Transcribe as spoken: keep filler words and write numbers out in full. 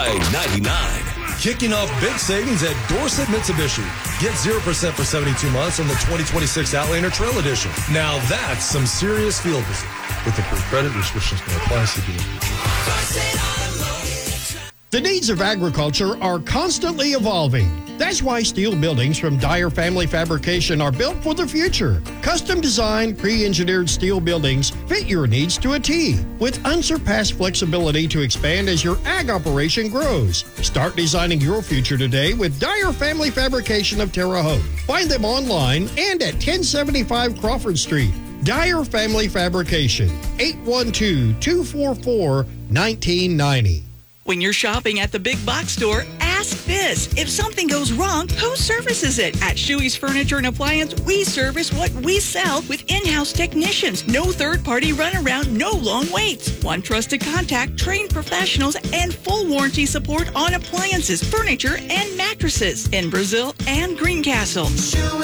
nine ninety-nine. Kicking off big savings at Dorset Mitsubishi. Get zero percent for seventy-two months on the twenty twenty-six Outlander Trail Edition. Now that's some serious field visit. With approved credit, restrictions may apply. C P The needs of agriculture are constantly evolving. That's why steel buildings from Dyer Family Fabrication are built for the future. Custom designed, pre-engineered steel buildings fit your needs to a T, with unsurpassed flexibility to expand as your ag operation grows. Start designing your future today with Dyer Family Fabrication of Terre Haute. Find them online and at ten seventy-five Crawford Street. Dyer Family Fabrication, eight one two, two four four, one nine nine zero. When you're shopping at the big box store, ask this. If something goes wrong, who services it? At Shuey's Furniture and Appliance, we service what we sell with in-house technicians. No third-party runaround, no long waits. One trusted contact, trained professionals, and full warranty support on appliances, furniture, and mattresses in Brazil and Greencastle.